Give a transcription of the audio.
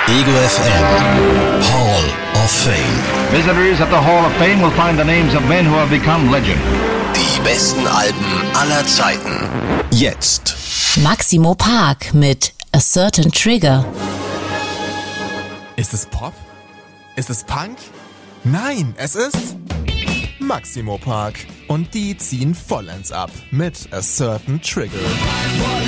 Ego FM Hall of Fame. Visitors at the Hall of Fame will find the names of men who have become legend. Die besten Alben aller Zeiten. Jetzt. Maximo Park mit A Certain Trigger. Ist es Pop? Ist es Punk? Nein, es ist Maximo Park. Und die ziehen vollends ab mit A Certain Trigger.